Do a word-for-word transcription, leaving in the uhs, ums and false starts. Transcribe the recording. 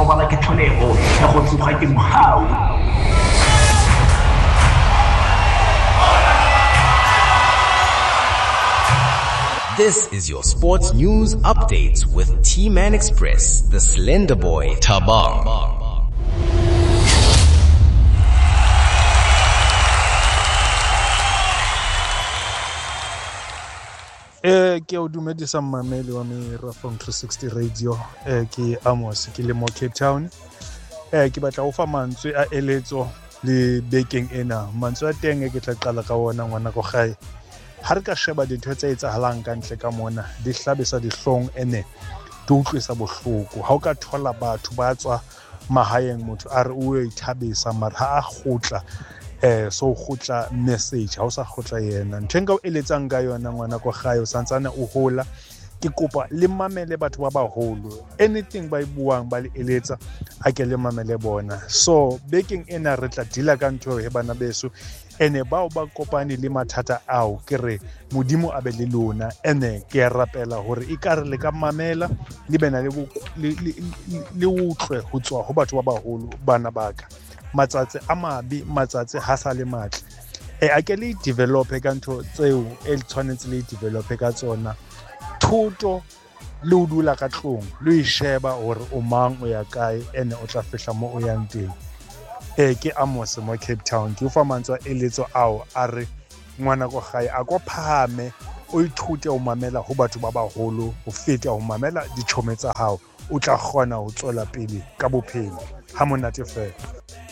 robala ke tlholeho ya go tsoga ke mohau. This is your sports news updates with T-Man Express, the Slender Boy, Tabang. Eh ke o dumedisa mmameli wa Mera from three sixty Radio eh ke Amos ke le mo Cape Town eh ke batla o fa mantswe a eletso le bekeng ena mantswe a teng e ke tla qala ka ona ngwana go gae ha re ka sheba dintho tse etsahalang ka ntle ka mona di hlabisa dihlong ene di utlwisa bohloko ha o ka thola batho ba tswa mahaeng motho a re o ithabisa mara ha a khutla eh so khutla message ha o sa khutla yena nthenga o eletsang ga yona ngwana go gae o santsana o hola ke kopa le mamele batho ba baholo anything ba ibuang ba le eletsa a ke le mamele bona so baking ena re tla dila ka ntho he bana beso ene bao ba kopane le mathata ao ke re modimo a be le lona ene ke a rapela hore e ka re le ka mamela le bena le le utlwe ho tswa ho batho ba baholo bana baka matsatsi a mabi matsatsi ha sa le matle e a ke le develop ka ntho tseo e tshwanetse le develop ka tsona thuto le o dula ka tlong le e sheba hore o mang o ya kae ene o tla fihla mo o yang teng e ke Amos mo Cape Town ke fa mantswa eletso ao a re ngwana go gae a go phame o ithute o mamela ho batho ba baholo ho feta o mamela ditšhome tsa hao o tla kgona ho tswela pele ka bophelo ha monate fela.